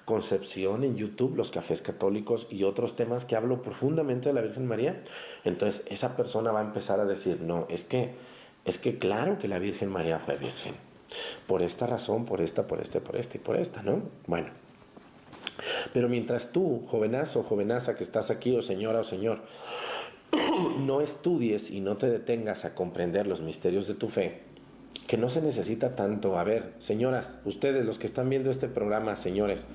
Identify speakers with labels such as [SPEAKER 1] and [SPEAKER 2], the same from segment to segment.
[SPEAKER 1] Concepción en YouTube, los cafés católicos y otros temas que hablo profundamente de la Virgen María, entonces esa persona va a empezar a decir, no, es que claro que la Virgen María fue virgen. Por esta razón, por esta, por este, por esta y por esta, ¿no? Bueno. Pero mientras tú, jovenazo o jovenaza que estás aquí, o señora o señor, no estudies y no te detengas a comprender los misterios de tu fe, que no se necesita tanto. A ver, señoras, ustedes, los que están viendo este programa, señores,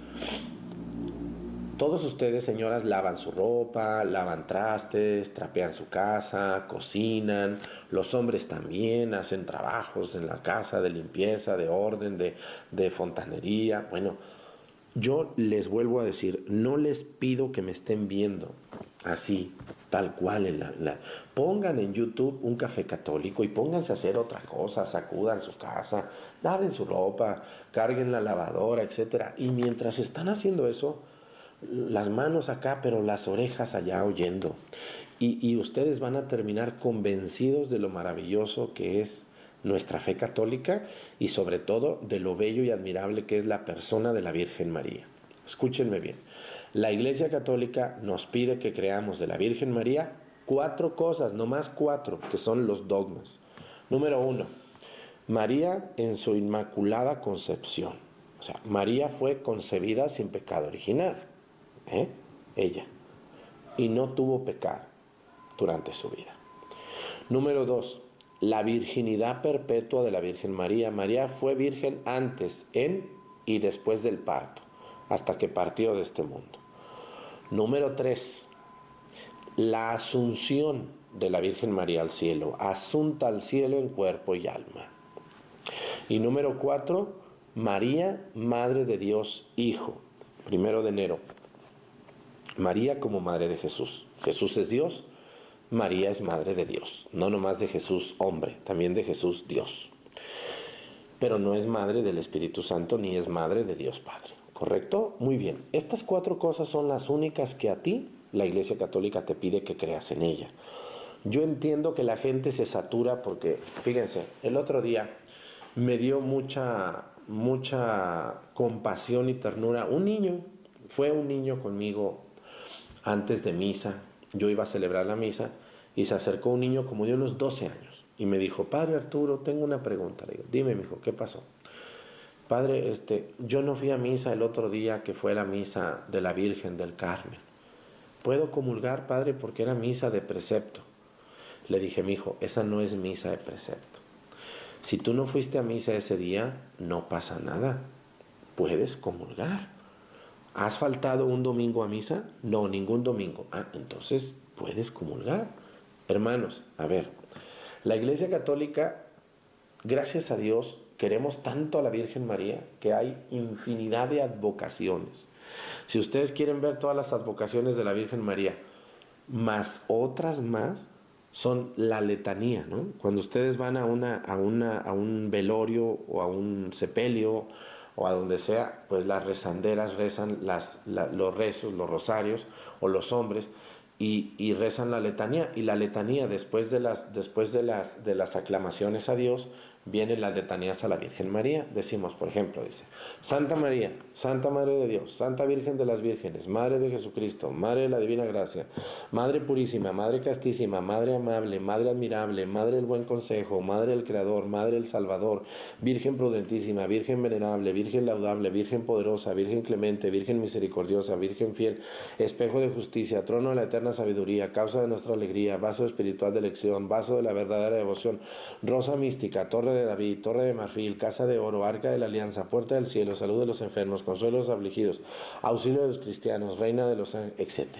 [SPEAKER 1] todos ustedes, señoras, lavan su ropa, lavan trastes, trapean su casa, cocinan. Los hombres también hacen trabajos en la casa de limpieza, de orden, de fontanería. Bueno, yo les vuelvo a decir, no les pido que me estén viendo así, tal cual. Pongan en YouTube un café católico y pónganse a hacer otra cosa, sacudan su casa, laven su ropa, carguen la lavadora, etc. Y mientras están haciendo eso, las manos acá, pero las orejas allá oyendo. Y ustedes van a terminar convencidos de lo maravilloso que es nuestra fe católica y sobre todo de lo bello y admirable que es la persona de la Virgen María. Escúchenme bien. La Iglesia Católica nos pide que creamos de la Virgen María 4 cosas, no más 4, que son los dogmas. Número 1, María en su inmaculada concepción. O sea, María fue concebida sin pecado original. Ella. Y no tuvo pecado durante su vida. Número 2, la virginidad perpetua de la Virgen María. María fue virgen antes, en y después del parto, hasta que partió de este mundo. Número 3, la asunción de la Virgen María al cielo, asunta al cielo en cuerpo y alma. Y número 4, María, Madre de Dios, Hijo. 1 de enero. María como Madre de Jesús. Jesús es Dios, María es Madre de Dios. No nomás de Jesús hombre, también de Jesús Dios. Pero no es Madre del Espíritu Santo ni es Madre de Dios Padre. ¿Correcto? Muy bien. Estas 4 cosas son las únicas que a ti la Iglesia Católica te pide que creas en ella. Yo entiendo que la gente se satura porque, fíjense, el otro día me dio mucha compasión y ternura. Fue un niño conmigo antes de misa. Yo iba a celebrar la misa y se acercó un niño como de unos 12 años y me dijo, Padre Arturo, tengo una pregunta. Le digo, dime, mijo, ¿qué pasó? Padre, yo no fui a misa el otro día que fue la misa de la Virgen del Carmen. ¿Puedo comulgar, Padre, porque era misa de precepto? Le dije, mijo, esa no es misa de precepto. Si tú no fuiste a misa ese día, no pasa nada. Puedes comulgar. ¿Has faltado un domingo a misa? No, ningún domingo. Entonces puedes comulgar. Hermanos, a ver, la Iglesia Católica, gracias a Dios, queremos tanto a la Virgen María que hay infinidad de advocaciones. Si ustedes quieren ver todas las advocaciones de la Virgen María, más otras más, son la letanía, ¿no? Cuando ustedes van a un velorio o a un sepelio o a donde sea, pues las rezanderas rezan los rezos, los rosarios, o los hombres, y rezan la letanía. Y la letanía, después de las aclamaciones a Dios, vienen las letanías a la Virgen María. Decimos, por ejemplo, dice, Santa María, Santa Madre de Dios, Santa Virgen de las Vírgenes, Madre de Jesucristo, Madre de la Divina Gracia, Madre Purísima, Madre Castísima, Madre Amable, Madre Admirable, Madre del Buen Consejo, Madre del Creador, Madre del Salvador, Virgen Prudentísima, Virgen Venerable, Virgen Laudable, Virgen Poderosa, Virgen Clemente, Virgen Misericordiosa, Virgen Fiel, Espejo de Justicia, Trono de la Eterna Sabiduría, Causa de nuestra alegría, Vaso espiritual de elección, Vaso de la verdadera devoción, Rosa mística, Torre de David, Torre de marfil, Casa de oro, Arca de la Alianza, Puerta del cielo, Salud de los enfermos, Consuelo de los afligidos, Auxilio de los cristianos, Reina de los ángeles, etc.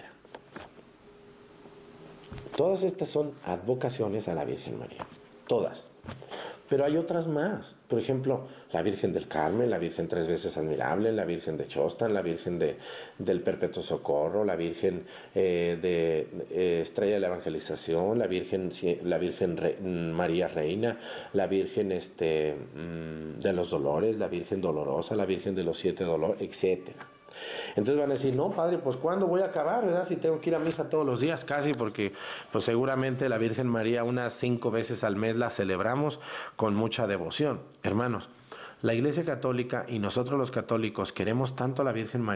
[SPEAKER 1] Todas estas son advocaciones a la Virgen María, todas. Pero hay otras más. Por ejemplo, la Virgen del Carmen, la Virgen 3 veces admirable, la Virgen de Chostan, la Virgen del Perpetuo Socorro, la Virgen de Estrella de la Evangelización, la Virgen María Reina, la Virgen de los Dolores, la Virgen Dolorosa, la Virgen de los 7 Dolores, etc. Entonces van a decir, no, Padre, pues ¿cuándo voy a acabar, verdad? Si tengo que ir a misa todos los días casi, porque pues seguramente la Virgen María unas 5 veces al mes la celebramos con mucha devoción. Hermanos, la Iglesia Católica y nosotros los católicos queremos tanto a la Virgen María